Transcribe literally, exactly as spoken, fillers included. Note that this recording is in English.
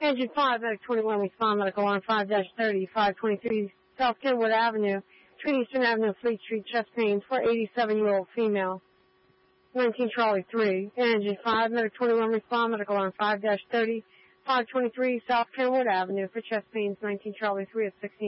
Engine five, Medic twenty-one, respond medical on five thirty, five twenty-three South Kenwood Avenue, between Eastern Avenue and Fleet Street, chest pains for eighty-seven-year-old female. nineteen Charlie three, Engine five, Medic twenty-one, respond medical on five thirty, five twenty-three South Kenwood Avenue for chest pains, nineteen Charlie three at sixteen